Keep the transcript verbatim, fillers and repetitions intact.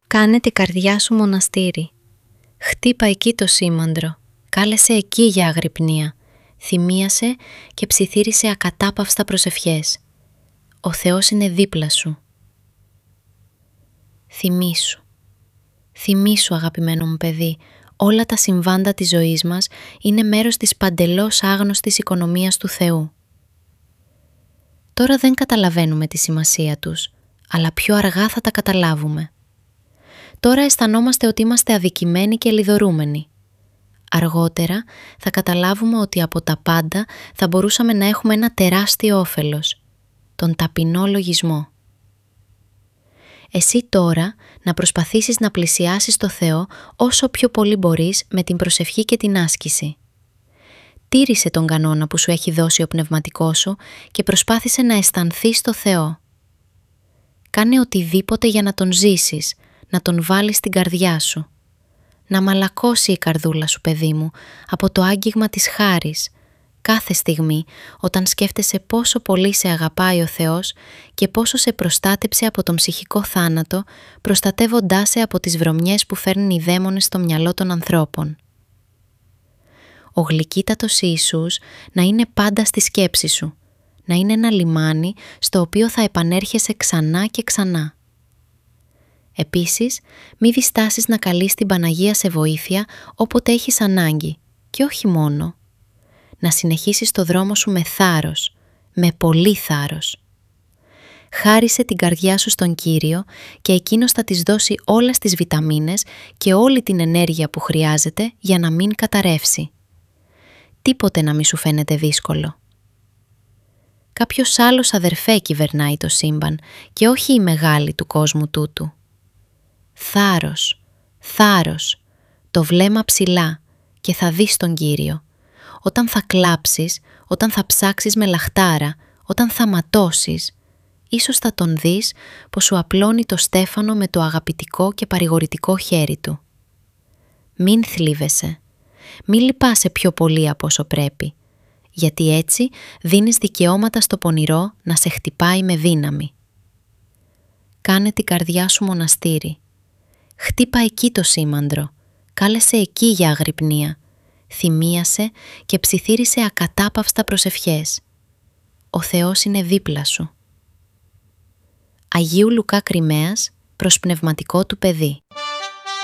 Κάνε την καρδιά σου μοναστήρι. Χτύπα εκεί το σήμαντρο. Κάλεσε εκεί για αγρυπνία. Θυμίασε και ψιθύρισε ακατάπαυστα προσευχές. Ο Θεός είναι δίπλα σου. Θυμήσου. Θυμήσου, αγαπημένο μου παιδί, όλα τα συμβάντα της ζωής μας είναι μέρος της παντελώς άγνωστης οικονομίας του Θεού. Τώρα δεν καταλαβαίνουμε τη σημασία τους, αλλά πιο αργά θα τα καταλάβουμε. Τώρα αισθανόμαστε ότι είμαστε αδικημένοι και λιδωρούμενοι. Αργότερα θα καταλάβουμε ότι από τα πάντα θα μπορούσαμε να έχουμε ένα τεράστιο όφελος, τον ταπεινό λογισμό. Εσύ τώρα να προσπαθήσεις να πλησιάσεις το Θεό όσο πιο πολύ μπορείς με την προσευχή και την άσκηση. Τήρησε τον κανόνα που σου έχει δώσει ο πνευματικός σου και προσπάθησε να αισθανθείς το Θεό. Κάνε οτιδήποτε για να τον ζήσεις, να τον βάλεις στην καρδιά σου. Να μαλακώσει η καρδούλα σου, παιδί μου, από το άγγιγμα της χάρης, κάθε στιγμή όταν σκέφτεσαι πόσο πολύ σε αγαπάει ο Θεός και πόσο σε προστάτεψε από τον ψυχικό θάνατο, προστατεύοντάς σε από τις βρωμιές που φέρνουν οι δαίμονες στο μυαλό των ανθρώπων. Ο γλυκύτατος Ιησούς να είναι πάντα στη σκέψη σου, να είναι ένα λιμάνι στο οποίο θα επανέρχεσαι ξανά και ξανά. Επίσης, μη διστάσεις να καλείς την Παναγία σε βοήθεια όποτε έχεις ανάγκη και όχι μόνο. Να συνεχίσεις το δρόμο σου με θάρρος, με πολύ θάρρος. Χάρισε την καρδιά σου στον Κύριο και Εκείνος θα της δώσει όλες τις βιταμίνες και όλη την ενέργεια που χρειάζεται για να μην καταρρεύσει. Τίποτε να μη σου φαίνεται δύσκολο. Κάποιος άλλος, αδερφέ, κυβερνάει το σύμπαν και όχι οι μεγάλοι του κόσμου τούτου. Θάρρος, θάρρος, το βλέμμα ψηλά και θα δεις τον Κύριο. Όταν θα κλάψεις, όταν θα ψάξεις με λαχτάρα, όταν θα ματώσεις, ίσως θα τον δεις πως σου απλώνει το στέφανο με το αγαπητικό και παρηγορητικό χέρι του. Μην θλίβεσαι, μην λυπάσαι πιο πολύ από όσο πρέπει, γιατί έτσι δίνεις δικαιώματα στο πονηρό να σε χτυπάει με δύναμη. Κάνε την καρδιά σου μοναστήρι. Χτύπα εκεί το σήμαντρο, κάλεσε εκεί για αγρυπνία, θυμίασε και ψιθύρισε ακατάπαυστα προσευχές. Ο Θεός είναι δίπλα σου. Αγίου Λουκά Κριμαίας προς πνευματικό του παιδί.